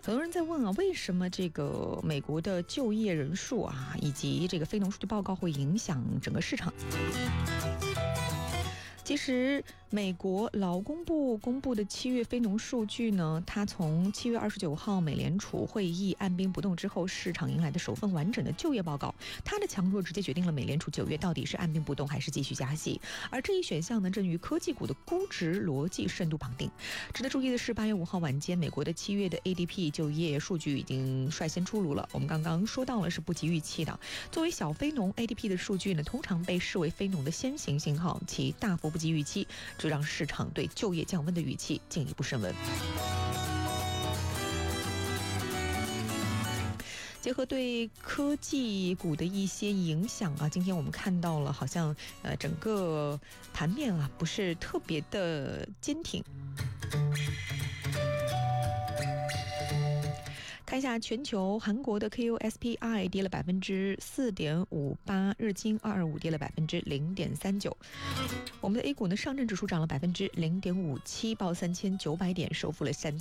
很多人在问啊，为什么这个美国的就业人数啊，以及这个非农数据报告会影响整个市场？其实，美国劳工部公布的7月非农数据呢，它从7月29号美联储会议按兵不动之后，市场迎来的首份完整的就业报告，它的强弱直接决定了美联储9月到底是按兵不动还是继续加息。而这一选项呢，正与科技股的估值逻辑深度绑定。值得注意的是，8月5号晚间，美国的7月的 ADP 就业数据已经率先出炉了。我们刚刚说到了是不及预期的。作为小非农 ADP 的数据呢，通常被视为非农的先行信号，其大幅不及预期，这让市场对就业降温的预期进一步升温。结合对科技股的一些影响啊，今天我们看到了，好像整个盘面啊不是特别的坚挺。看一下全球，韩国的 KOSPI 跌了4.58%，日经225跌了0.39%。我们的 A 股呢，上证指数涨了0.57%，报3900点，收复了3天